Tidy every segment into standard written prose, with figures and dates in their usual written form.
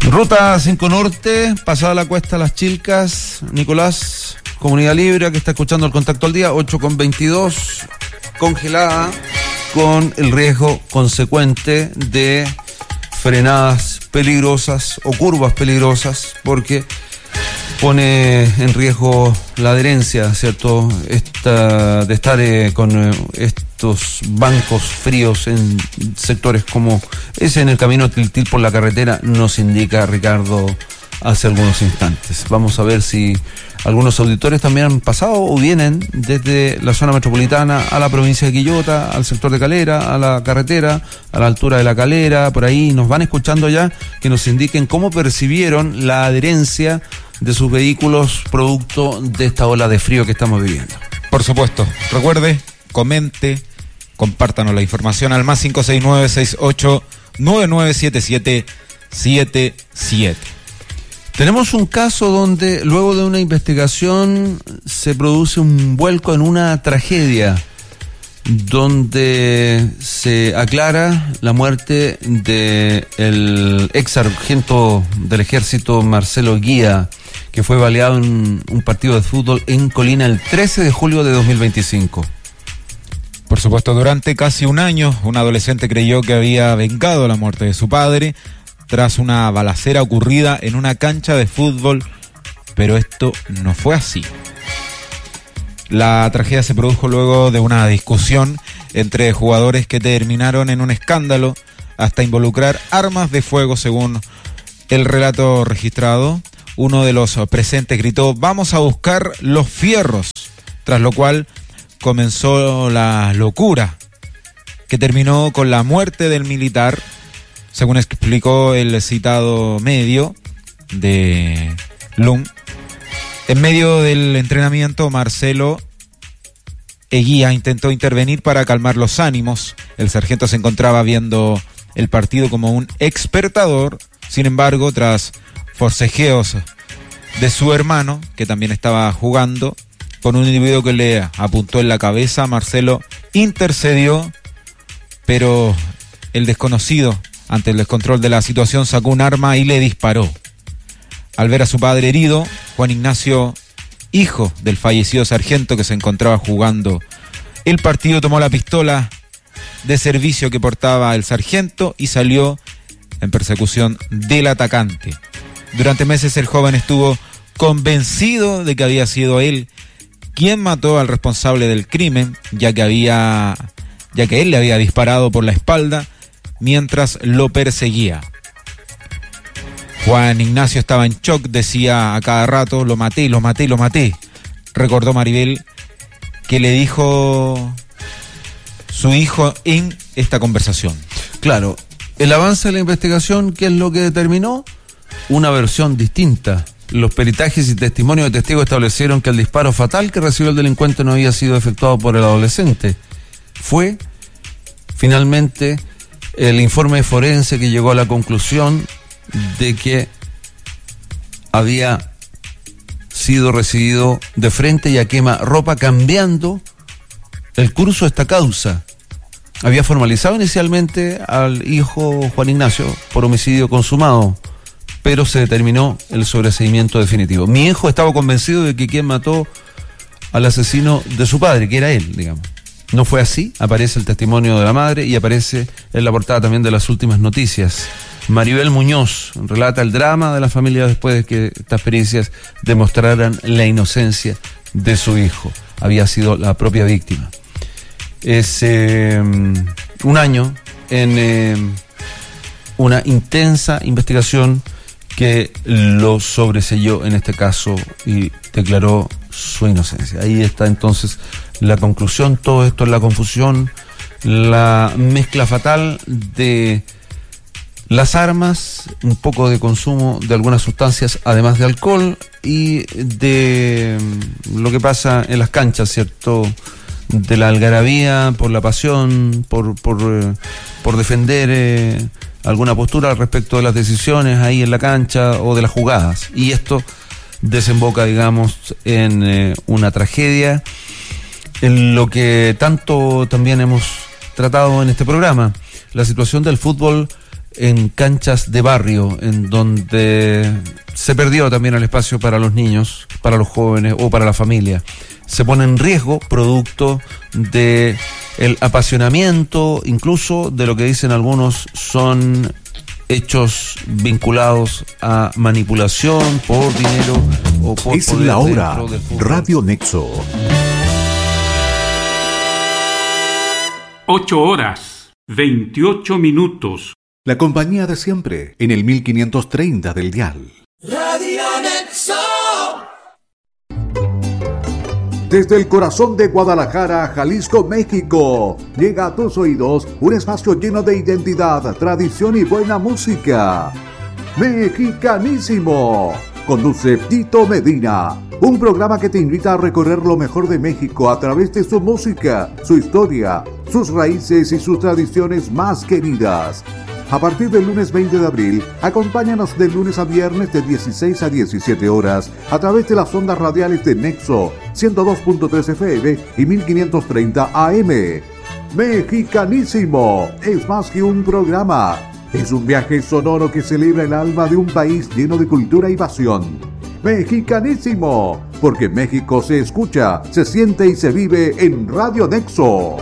Ruta 5 Norte, pasada la cuesta Las Chilcas, Nicolás, Comunidad Libre, que está escuchando el Contacto al Día, 8:22, congelada, con el riesgo consecuente de frenadas peligrosas o curvas peligrosas, porque pone en riesgo la adherencia, ¿cierto? De estar con estos bancos fríos en sectores como ese en el camino Tiltil por la carretera, nos indica Ricardo hace algunos instantes. Vamos a ver si algunos auditores también han pasado o vienen desde la zona metropolitana a la provincia de Quillota, al sector de Calera, a la carretera, a la altura de la Calera, por ahí nos van escuchando ya, que nos indiquen cómo percibieron la adherencia de sus vehículos producto de esta ola de frío que estamos viviendo. Por supuesto, recuerde, comente, compártanos la información al más 569-68-997777. Tenemos un caso donde luego de una investigación se produce un vuelco en una tragedia donde se aclara la muerte del ex sargento del ejército Marcelo Guía, que fue baleado en un partido de fútbol en Colina el 13 de julio de 2025. Por supuesto, durante casi un año, un adolescente creyó que había vengado la muerte de su padre tras una balacera ocurrida en una cancha de fútbol, pero esto no fue así. La tragedia se produjo luego de una discusión entre jugadores que terminaron en un escándalo hasta involucrar armas de fuego, según el relato registrado. Uno de los presentes gritó: "Vamos a buscar los fierros", tras lo cual comenzó la locura, que terminó con la muerte del militar, según explicó el citado medio de LUM. En medio del entrenamiento, Marcelo Eguía intentó intervenir para calmar los ánimos. El sargento se encontraba viendo el partido como un espectador. Sin embargo, tras forcejeos de su hermano, que también estaba jugando, con un individuo que le apuntó en la cabeza, Marcelo intercedió, pero el desconocido, ante el descontrol de la situación, sacó un arma y le disparó. Al ver a su padre herido, Juan Ignacio, hijo del fallecido sargento que se encontraba jugando el partido, tomó la pistola de servicio que portaba el sargento y salió en persecución del atacante. Durante meses el joven estuvo convencido de que había sido él quien mató al responsable del crimen, ya que él le había disparado por la espalda mientras lo perseguía. Juan Ignacio estaba en shock, decía a cada rato: lo maté, lo maté, lo maté. Recordó Maribel que le dijo su hijo en esta conversación. Claro, el avance de la investigación, ¿qué es lo que determinó? Una versión distinta. Los peritajes y testimonios de testigos establecieron que el disparo fatal que recibió el delincuente no había sido efectuado por el adolescente. Fue, finalmente, el informe forense que llegó a la conclusión de que había sido recibido de frente y a quemarropa, cambiando el curso de esta causa. Había formalizado inicialmente al hijo Juan Ignacio por homicidio consumado, pero se determinó el sobreseimiento definitivo. Mi hijo estaba convencido de que quien mató al asesino de su padre, que era él, digamos. No fue así. Aparece el testimonio de la madre y aparece en la portada también de Las Últimas Noticias. Maribel Muñoz relata el drama de la familia después de que estas pericias demostraran la inocencia de su hijo. Había sido la propia víctima. Es un año en una intensa investigación que lo sobreselló en este caso y declaró su inocencia. Ahí está entonces la conclusión. Todo esto es la confusión, la mezcla fatal de las armas, un poco de consumo de algunas sustancias, además de alcohol, y de lo que pasa en las canchas, ¿cierto? De la algarabía, por la pasión, por defender alguna postura respecto de las decisiones ahí en la cancha o de las jugadas. Y esto desemboca, digamos, en una tragedia, en lo que tanto también hemos tratado en este programa, la situación del fútbol en canchas de barrio, en donde se perdió también el espacio para los niños, para los jóvenes o para la familia. Se pone en riesgo producto de el apasionamiento, incluso de lo que dicen algunos son hechos vinculados a manipulación por dinero o por es poder la hora. dentro del fútbol. Radio Nexo. 8:28. La compañía de siempre en el 1530 del dial. Radio Nexo. Desde el corazón de Guadalajara, Jalisco, México, llega a tus oídos un espacio lleno de identidad, tradición y buena música. Mexicanísimo. Conduce Tito Medina. Un programa que te invita a recorrer lo mejor de México a través de su música, su historia, sus raíces y sus tradiciones más queridas. A partir del lunes 20 de abril, acompáñanos de lunes a viernes de 16 a 17 horas a través de las ondas radiales de Nexo 102.3 FM y 1530 AM. Mexicanísimo es más que un programa. Es un viaje sonoro que celebra el alma de un país lleno de cultura y pasión. Mexicanísimo, porque México se escucha, se siente y se vive en Radio Nexo.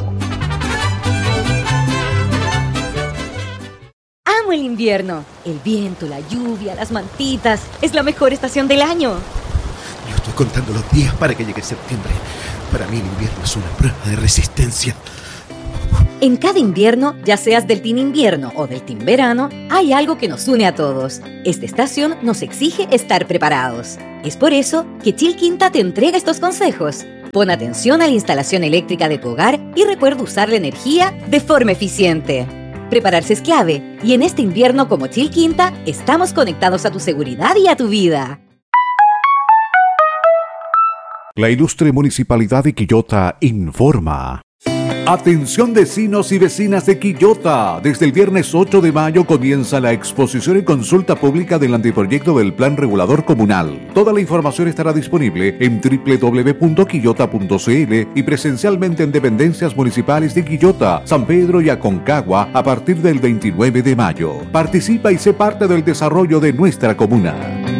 Amo el invierno. El viento, la lluvia, las mantitas. Es la mejor estación del año. Yo estoy contando los días para que llegue septiembre. Para mí el invierno es una prueba de resistencia. En cada invierno, ya seas del team invierno o del team verano, hay algo que nos une a todos. Esta estación nos exige estar preparados. Es por eso que Chilquinta te entrega estos consejos. Pon atención a la instalación eléctrica de tu hogar y recuerda usar la energía de forma eficiente. Prepararse es clave, y en este invierno como Chilquinta, estamos conectados a tu seguridad y a tu vida. La ilustre Municipalidad de Quillota informa. Atención vecinos y vecinas de Quillota. Desde el viernes 8 de mayo comienza la exposición y consulta pública del anteproyecto del Plan Regulador Comunal. Toda la información estará disponible en www.quillota.cl y presencialmente en dependencias municipales de Quillota, San Pedro y Aconcagua a partir del 29 de mayo. Participa y sé parte del desarrollo de nuestra comuna.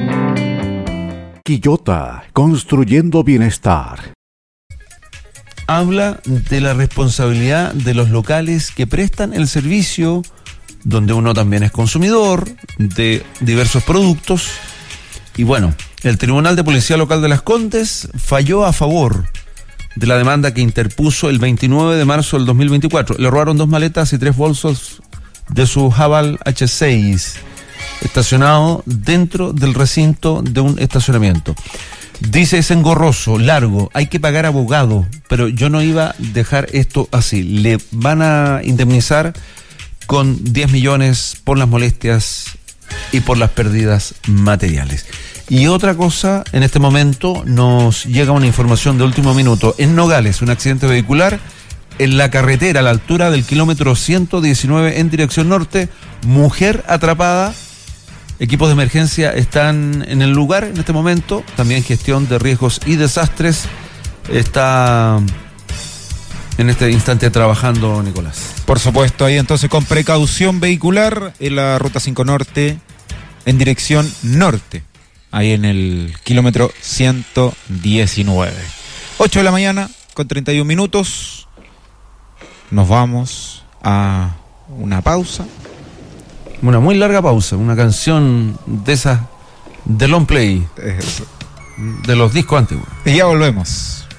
Quillota, construyendo bienestar. Habla de la responsabilidad de los locales que prestan el servicio, donde uno también es consumidor de diversos productos. Y bueno, el Tribunal de Policía Local de Las Condes falló a favor de la demanda que interpuso el 29 de marzo del 2024. Le robaron 2 maletas y 3 bolsos de su Haval H6, estacionado dentro del recinto de un estacionamiento. Dice, es engorroso, largo, hay que pagar abogado, pero yo no iba a dejar esto así. Le van a indemnizar con 10 millones por las molestias y por las pérdidas materiales. Y otra cosa, en este momento nos llega una información de último minuto. En Nogales, un accidente vehicular en la carretera a la altura del kilómetro 119 en dirección norte, mujer atrapada. Equipos de emergencia están en el lugar en este momento. También gestión de riesgos y desastres está en este instante trabajando, Nicolás. Por supuesto, ahí entonces con precaución vehicular en la Ruta 5 Norte en dirección norte. Ahí en el kilómetro 119. 8 de la mañana con 31 minutos. Nos vamos a una pausa. Una muy larga pausa, una canción de esas de long play, de los discos antiguos. Y ya volvemos.